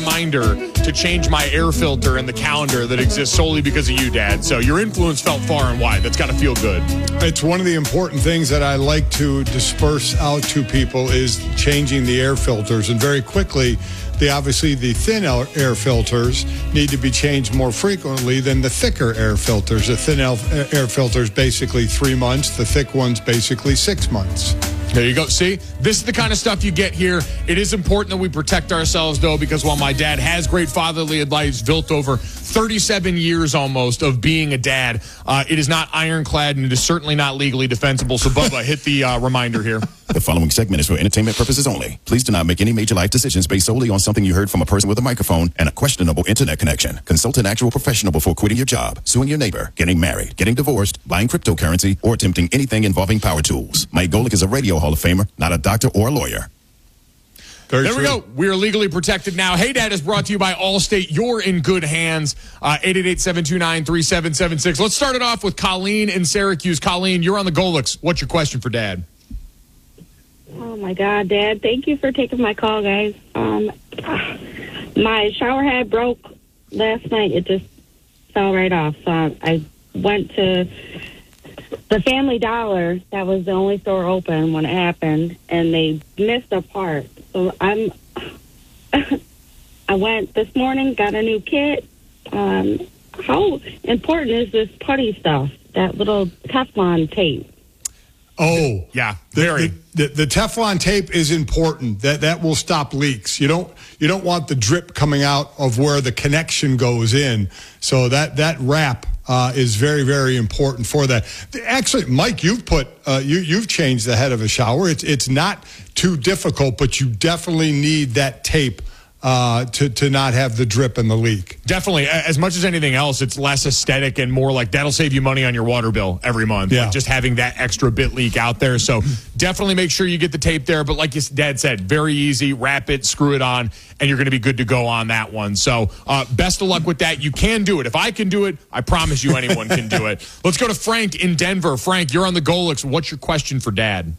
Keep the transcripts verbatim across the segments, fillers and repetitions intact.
reminder to change my air filter in the calendar that exists solely because of you, Dad. So your influence felt far and wide. That's got to feel good. It's one of the important things that I like to disperse out to people is changing the air filters. And very quickly, the obviously the thin air filters need to be changed more frequently than the thicker air filters. The thin air filters basically three months. The thick ones basically six months. There you go. See, this is the kind of stuff you get here. It is important that we protect ourselves, though, because while my dad has great fatherly advice built over thirty-seven years almost of being a dad, uh, it is not ironclad and it is certainly not legally defensible. So, Bubba, hit the uh, reminder here. The following segment is for entertainment purposes only. Please do not make any major life decisions based solely on something you heard from a person with a microphone and a questionable internet connection. Consult an actual professional before quitting your job, suing your neighbor, getting married, getting divorced, buying cryptocurrency, or attempting anything involving power tools. Mike Golick is a radio Hall of Famer, not a doctor or a lawyer. Very there true. We go. We are legally protected now. Hey, Dad is brought to you by Allstate. You're in good hands. Uh, eight eight eight, seven two nine, three seven seven six. Let's start it off with Colleen in Syracuse. Colleen, you're on the Golicks. What's your question for Dad? Oh, my God, Dad. Thank you for taking my call, guys. Um, my shower head broke last night. It just fell right off. So I went to the Family Dollar. That was the only store open when it happened, and they missed a part. So I'm, I went this morning, got a new kit. Um, how important is this putty stuff, that little Teflon tape? Oh, yeah, very. The, the, the Teflon tape is important. That that will stop leaks. You don't you don't want the drip coming out of where the connection goes in. So that that wrap uh, is very very important for that. Actually, Mike, you've put uh, you you've changed the head of a shower. It's it's not too difficult, but you definitely need that tape uh, to to not have the drip and the leak. Definitely. As much as anything else, it's less aesthetic and more like that'll save you money on your water bill every month. Yeah. Like just having that extra bit leak out there. So definitely make sure you get the tape there. But like your dad said, very easy. Wrap it, screw it on, and you're going to be good to go on that one. So uh, best of luck with that. You can do it. If I can do it, I promise you anyone can do it. Let's go to Frank in Denver. Frank, you're on the Golicks. What's your question for Dad?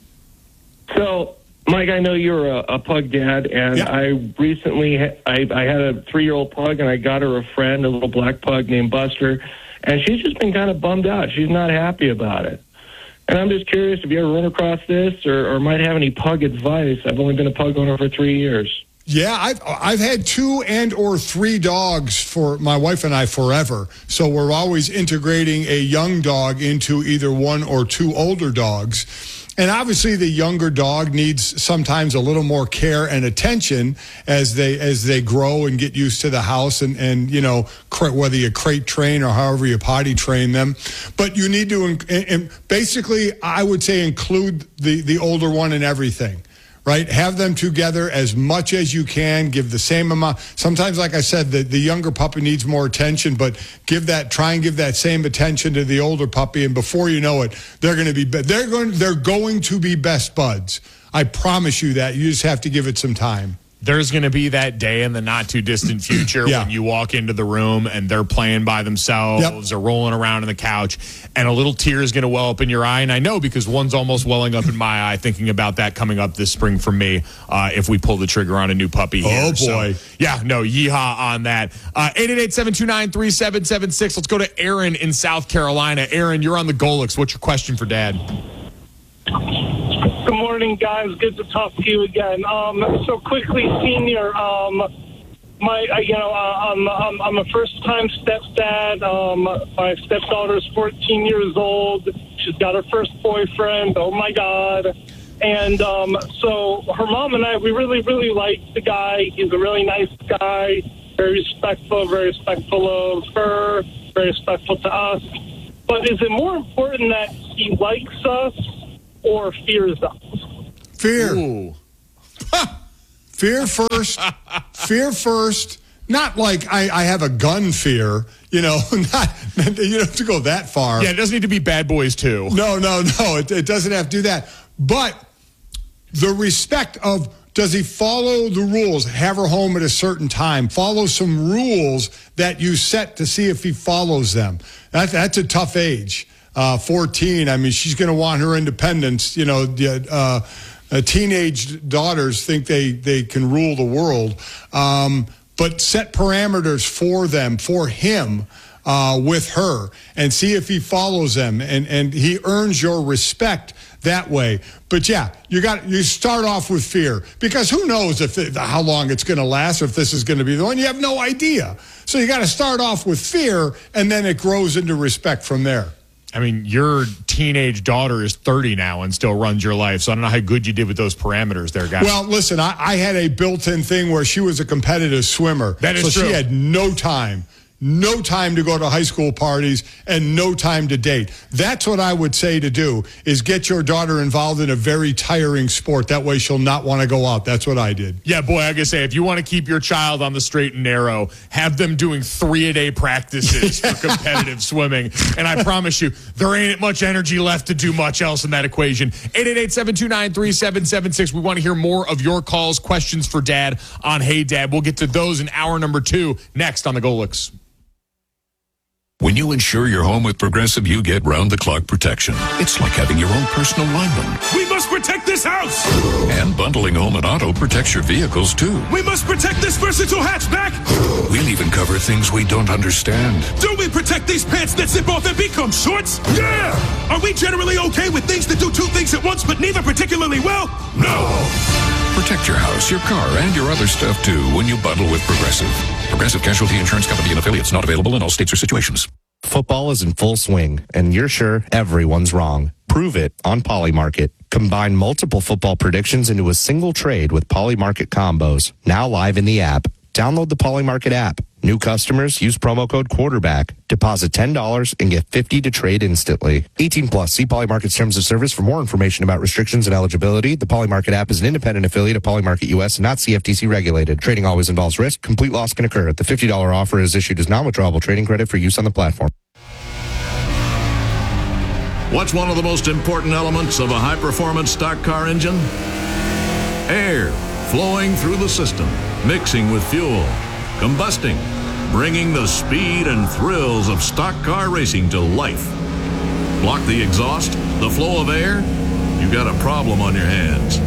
So, Mike, I know you're a, a pug dad, and yeah. I recently ha- I, I had a three-year-old pug, and I got her a friend, a little black pug named Buster, and she's just been kind of bummed out. She's not happy about it. And I'm just curious if you ever run across this or, or might have any pug advice. I've only been a pug owner for three years. Yeah, I've I've had two and or three dogs for my wife and I forever. So we're always integrating a young dog into either one or two older dogs. And obviously the younger dog needs sometimes a little more care and attention as they as they grow and get used to the house and, and you know, whether you crate train or however you potty train them. But you need to, and basically, I would say include the, the older one in everything. Right? Have them together as much as you can. Give the same amount. Sometimes, like I said, the, the younger puppy needs more attention, but give that, try and give that same attention to the older puppy. And before you know it, they're going to be, they're going, they're going to be best buds. I promise you that. You just have to give it some time. There's going to be that day in the not too distant future yeah. when you walk into the room and they're playing by themselves yep. or rolling around on the couch and a little tear is going to well up in your eye. And I know because one's almost welling up in my eye thinking about that coming up this spring for me uh, if we pull the trigger on a new puppy here. Oh, boy. So, yeah, no, yeehaw on that. Uh, eight eight eight, seven two nine, three seven seven six. Let's go to Aaron in South Carolina. Aaron, you're on the Golicks. What's your question for Dad? Good morning, guys. Good to talk to you again. Um, so quickly, senior, um, my, uh, you know, uh, I'm, I'm, I'm a first-time stepdad. Um, my stepdaughter's fourteen years old. She's got her first boyfriend. Oh my God! And um, so her mom and I, we really, really like the guy. He's a really nice guy. Very respectful. Very respectful of her. Very respectful to us. But is it more important that he likes us or fears us? Fear. Ooh. Fear first. Fear first. Not like I, I have a gun fear, you know, not, you don't have to go that far. Yeah, it doesn't need to be Bad Boys two. No, no, no. It, it doesn't have to do that. But the respect of, does he follow the rules? Have her home at a certain time. Follow some rules that you set to see if he follows them. That, that's a tough age. Uh, fourteen, I mean, she's going to want her independence, you know, uh, Uh, teenage daughters think they, they can rule the world, um, but set parameters for them, for him, uh, with her, and see if he follows them, and, and he earns your respect that way. But yeah, you got you start off with fear, because who knows if it, how long it's going to last, or if this is going to be the one. You have no idea. So you got to start off with fear, and then it grows into respect from there. I mean, your teenage daughter is thirty now and still runs your life. So I don't know how good you did with those parameters there, guys. Well, listen, I, I had a built-in thing where she was a competitive swimmer. That is so true. She had no time. No time to go to high school parties and no time to date. That's what I would say to do, is get your daughter involved in a very tiring sport. That way she'll not want to go out. That's what I did. Yeah, boy, I gotta say, if you want to keep your child on the straight and narrow, have them doing three-a-day practices for competitive swimming. And I promise you, there ain't much energy left to do much else in that equation. eight eight eight, seven two nine, three seven seven six. We want to hear more of your calls, questions for Dad on Hey Dad. We'll get to those in hour number two next on the Golix. When you insure your home with Progressive, you get round-the-clock protection. It's like having your own personal lineman. We must protect this house! And bundling home and auto protects your vehicles, too. We must protect this versatile hatchback! We'll even cover things we don't understand. Do we protect these pants that zip off and become shorts? Yeah! Are we generally okay with things that do two things at once, but neither particularly well? No! Protect your house, your car, and your other stuff, too, when you bundle with Progressive. Progressive Casualty Insurance Company and affiliates, not available in all states or situations. Football is in full swing, and you're sure everyone's wrong. Prove it on Polymarket. Combine multiple football predictions into a single trade with Polymarket combos. Now live in the app. Download the Polymarket app. New customers use promo code quarterback. Deposit ten dollars and get fifty dollars to trade instantly. eighteen plus. See Polymarket's terms of service for more information about restrictions and eligibility. The Polymarket app is an independent affiliate of Polymarket U S and not C F T C regulated. Trading always involves risk. Complete loss can occur. The fifty dollars offer is issued as non-withdrawable trading credit for use on the platform. What's one of the most important elements of a high-performance stock car engine? Air flowing through the system, mixing with fuel, combusting, bringing the speed and thrills of stock car racing to life. Block the exhaust, the flow of air, you got a problem on your hands.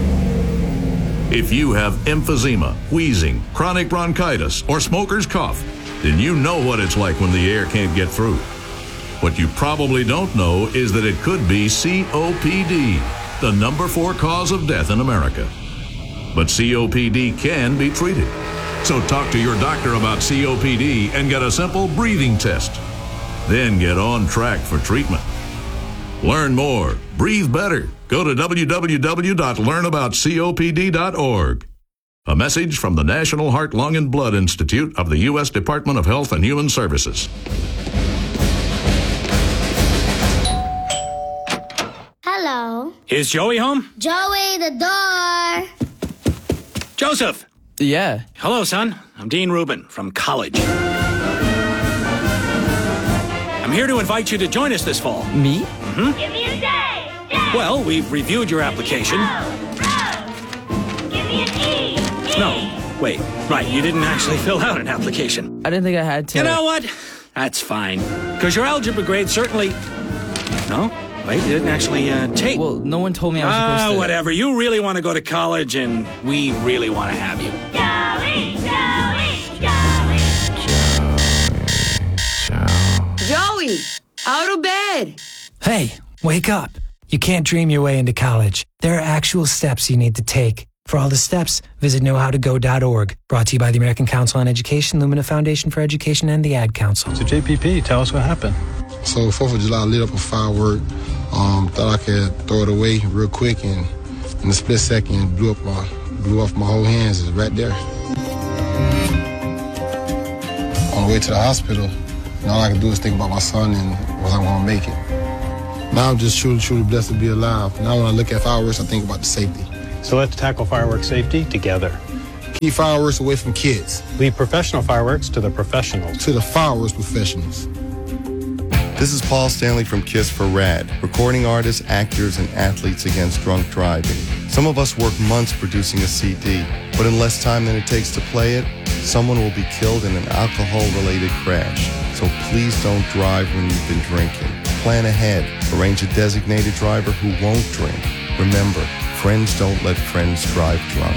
If you have emphysema, wheezing, chronic bronchitis, or smoker's cough, then you know what it's like when the air can't get through. What you probably don't know is that it could be C O P D, the number four cause of death in America. But C O P D can be treated. So talk to your doctor about C O P D and get a simple breathing test. Then get on track for treatment. Learn more. Breathe better. Go to w w w dot learn about copd dot org. A message from the National Heart, Lung, and Blood Institute of the U S Department of Health and Human Services. Hello. Is Joey home? Joey, the door. Joseph. Yeah. Hello, son. I'm Dean Rubin from college. I'm here to invite you to join us this fall. Me? Mm-hmm. Give me a day. Day. Well, we've reviewed your application. Rose. Rose. Give me an E. E. No, wait. Right, you didn't actually fill out an application. I didn't think I had to. You know what? That's fine. Because your algebra grade certainly... No? Wait, you didn't actually uh, take... Well, no one told me I was supposed Ah, to... whatever. You really want to go to college, and we really want to have you. Joey. Joey. Joey. Joey, out of bed. Hey, wake up. You can't dream your way into college. There are actual steps you need to take. For all the steps, visit know how to go dot org. Brought to you by the American Council on Education, Lumina Foundation for Education, and the Ad Council. So J P P, tell us what happened. So fourth of July lit up a firework. Um, thought I could throw it away real quick, and in a split second, blew up my, blew off my whole hands. It's right there. On the way to the hospital, and all I could do is think about my son and was I going to make it. Now I'm just truly, truly blessed to be alive. Now when I look at fireworks, I think about the safety. So let's tackle fireworks safety together. Keep fireworks away from kids. Leave professional fireworks to the professionals. To the fireworks professionals. This is Paul Stanley from KISS for RAD, recording artists, actors, and athletes against drunk driving. Some of us work months producing a C D, but in less time than it takes to play it, someone will be killed in an alcohol-related crash. So please don't drive when you've been drinking. Plan ahead. Arrange a designated driver who won't drink. Remember, Friends don't let friends drive drunk.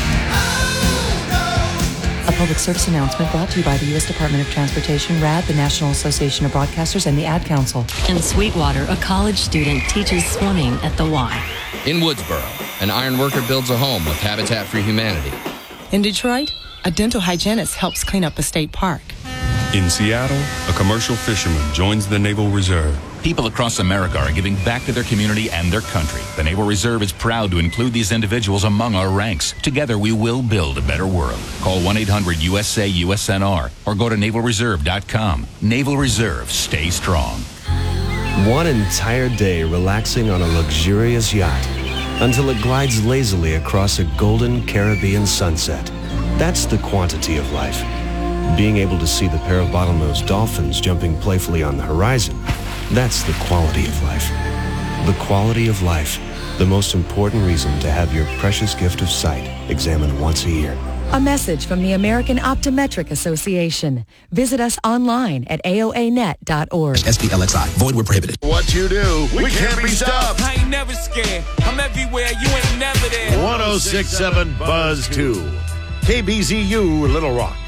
A public service announcement brought to you by the U S Department of Transportation, R A D, the National Association of Broadcasters, and the Ad Council. In Sweetwater, a college student teaches swimming at the Y. In Woodsboro, an iron worker builds a home with Habitat for Humanity. In Detroit, a dental hygienist helps clean up a state park. In Seattle, a commercial fisherman joins the Naval Reserve. People across America are giving back to their community and their country. The Naval Reserve is proud to include these individuals among our ranks. Together, we will build a better world. Call one eight hundred U S A U S N R or go to naval reserve dot com. Naval Reserve, stay strong. One entire day relaxing on a luxurious yacht until it glides lazily across a golden Caribbean sunset. That's the quantity of life. Being able to see the pair of bottlenose dolphins jumping playfully on the horizon, that's the quality of life. The quality of life, the most important reason to have your precious gift of sight examined once a year. A message from the American Optometric Association. Visit us online at A O A net dot org. S P L X I. Void where prohibited. What you do, we, we can't, can't be stopped. I ain't never scared. I'm everywhere. You ain't never there. one oh six point seven Buzz two. K B Z U, Little Rock.